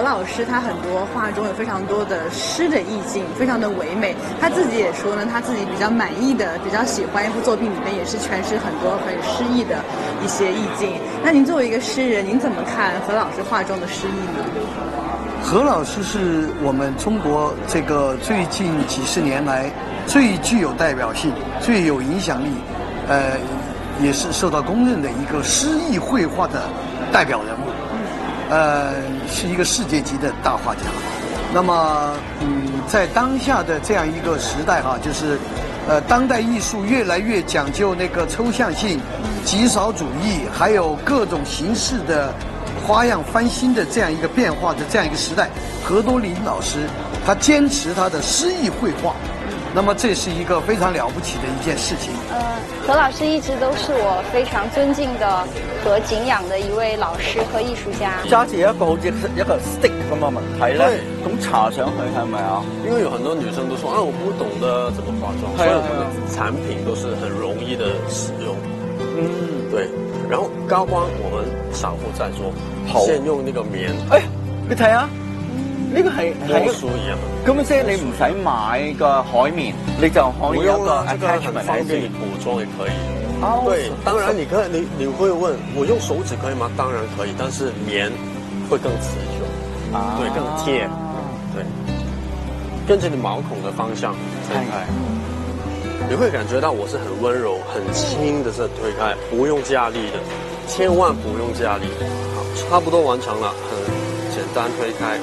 老师他很多画中有非常多的诗的意境，非常的唯美。他自己也说呢，他自己比较满意的、比较喜欢一部作品里面也是诠释很多很诗意的一些意境。那您作为一个诗人，您怎么看何老师画中的诗意呢？ 何老师是我们中国这个最近几十年来最具有代表性、最有影响力，也是受到公认的一个诗意绘画的代表人物，是一个世界级的大画家。那么，在当下的这样一个时代哈，就是当代艺术越来越讲究那个抽象性、极少主义，还有各种形式的花样翻新的这样一个变化的这样一个时代，何多林老师他坚持他的诗意绘画，那么这是一个非常了不起的一件事情。 何老师一直都是我非常尊敬的和敬仰的一位老师和艺术家。 揸住一個好似一個 stick 咁嘅問題咧，咁搽上去係咪啊？ 因為有很多女生都說我不懂得怎麼化妝，所以我們的產品都是很容易的使用。對。然後高光我們商戶在做，先用那個棉。 你睇下，呢個係魔術一樣。 咁即係你唔使買個海綿，你就可以有個 attachment 方便你補妝也可以。對，當然你會問我用手指可以嗎？當然可以，但是棉會更持久，對，更貼，對，跟着你毛孔的方向推開。你會感覺到我是很溫柔、很輕的這推開，不用加力的，千萬不用加力。好，差不多完成了，很簡單推開。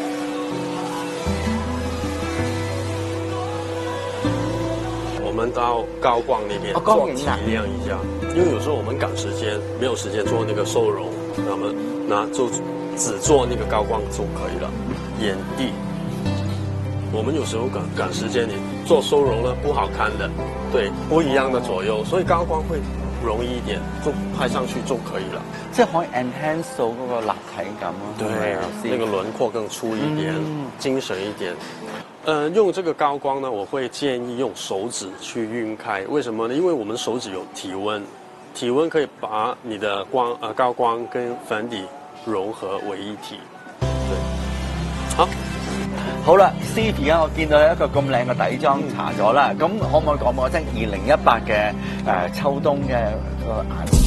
我們到高光那邊做提亮一下，因為有時候我們趕時間，沒有時間做那個收容，那麼就只做那個高光就可以了。眼地。我們有時候趕時間，你做收容呢不好看的，對，不一樣的左右，所以高光會容易一點，就拍上去就可以了。 即係可以 enhance 到嗰個立體感咯。 對，那個輪廓更粗一點，精神一點。用這個高光呢，我會建議用手指去暈開。為什麼呢？因為我們手指有體溫，體溫可以把你的高光跟粉底融合為一體。對，好。 好啦 ，City 啊，我見到一個咁靚嘅底妝搽咗啦，咁可唔可以講俾我聽2018嘅秋冬嘅個顏色？